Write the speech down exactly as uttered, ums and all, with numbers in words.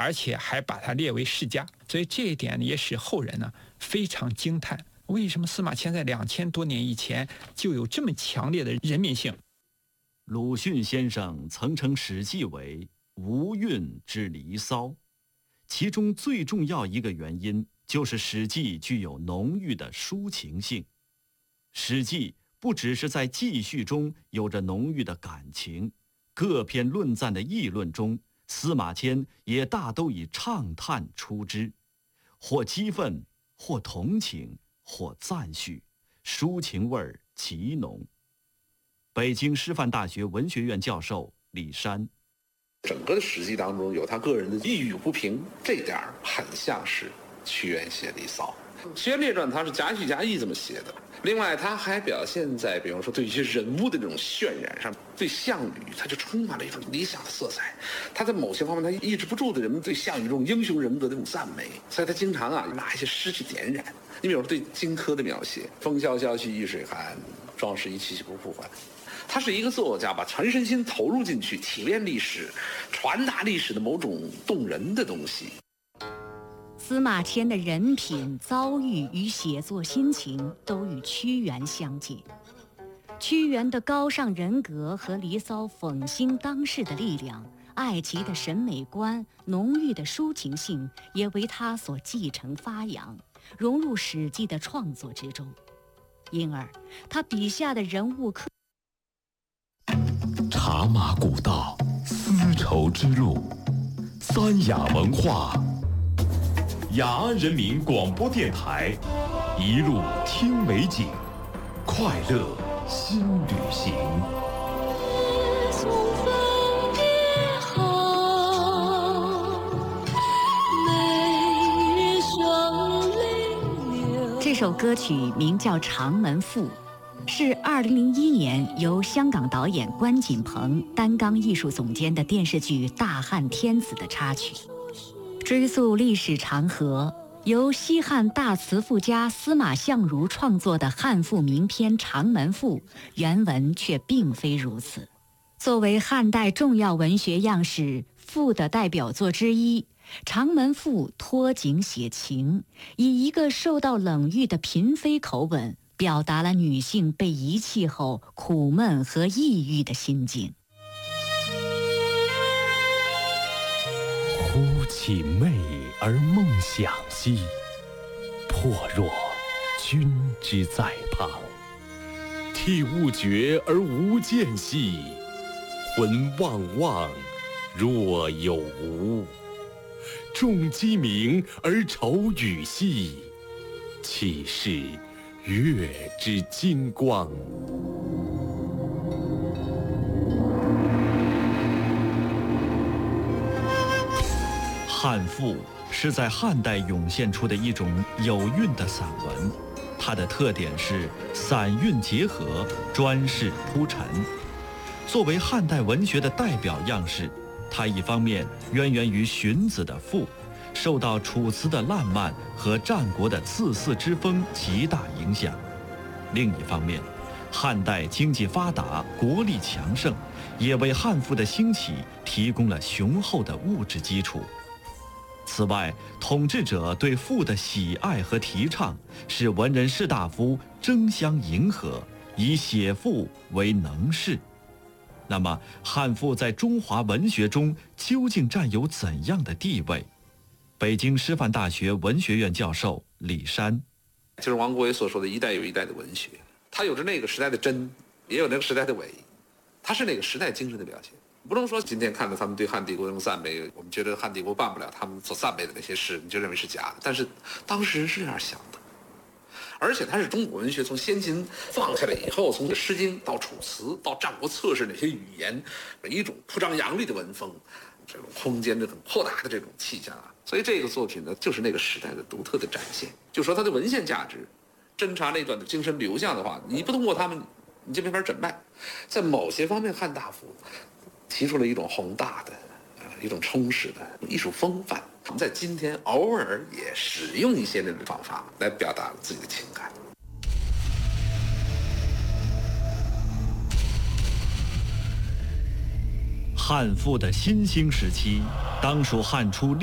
而且还把它列为世家，所以这一点也使后人呢非常惊叹，为什么司马迁在两千多年以前就有这么强烈的人民性？ 鲁迅先生曾称《史记》为无韵之离骚，其中最重要一个原因就是《史记》具有浓郁的抒情性。《史记》不只是在记叙中有着浓郁的感情，各篇论赞的议论中，司马迁也大都以畅叹出之，或激愤，或同情，或赞许，抒情味儿极浓。北京师范大学文学院教授李山， 整个的史记当中有他个人的抑郁不平，这点很像是屈原写《离骚》。《屈原列传》它是夹叙夹议这么写的。另外，他还表现在，比方说对一些人物的这种渲染上，对项羽他就充满了一种理想的色彩。他在某些方面，他抑制不住的人们对项羽这种英雄人格的这种赞美，所以他经常啊拿一些诗去点燃。你比如说对荆轲的描写，风萧萧兮易水寒，壮士一去兮不复还。他是一个作家，把全身心投入进去，提炼历史，传达历史的某种动人的东西。 司马迁的人品、遭遇与写作心情都与屈原相近。屈原的高尚人格和《离骚》讽兴当世的力量，爱奇的审美观、浓郁的抒情性，也为他所继承发扬，融入《史记》的创作之中。因而，他笔下的人物刻。 茶马古道，丝绸之路，三雅文化。雅安人民广播电台，一路听美景，快乐新旅行。 这首歌曲名叫《长门赋》，是二零零一年由香港导演关锦鹏担纲艺术总监的电视剧《大汉天子》的插曲。追溯历史长河，由西汉大词赋家司马相如创作的汉赋名篇《长门赋》，原文却并非如此。作为汉代重要文学样式，赋的代表作之一，《长门赋》托景写情，以一个受到冷遇的嫔妃口吻，表达了女性被遗弃后苦闷和抑郁的心境。 忽起媚而梦想兮，魄若君之在旁。涕勿绝而无间兮，魂望望若有无。众鸡鸣而愁羽兮，岂是月之金光。 汉赋是在汉代涌现出的一种有韵的散文，它的特点是散韵结合，专事铺陈。作为汉代文学的代表样式，它一方面渊源于荀子的赋，受到楚辞的烂漫和战国的刺肆之风极大影响；另一方面，汉代经济发达，国力强盛，也为汉赋的兴起提供了雄厚的物质基础。此外，统治者对赋的喜爱和提倡，使文人士大夫争相迎合，以写赋为能事。那么，汉赋在中华文学中究竟占有怎样的地位？北京师范大学文学院教授李山， 就是王国维所说的一代有一代的文学，它有着那个时代的真，也有那个时代的伪，它是那个时代精神的表现。不能说今天看到他们对汉帝国那种赞美，我们觉得汉帝国办不了他们所赞美的那些事，你就认为是假的。但是当时人是这样想的，而且它是中国文学从先秦放下来以后，从《诗经》到《楚辞》到《战国策式》那些语言，一种铺张扬丽的文风，这种空间的很豁达的这种气象啊。所以这个作品呢，就是那个时代的独特的展现。就说它的文献价值，侦查那段的精神流向的话，你不通过他们，你就没法诊脉。在某些方面，汉大夫提出了一种宏大的、呃、一种充实的艺术风范。我们在今天偶尔也使用一些那种方法来表达自己的情感。 汉赋的新兴时期，当属汉初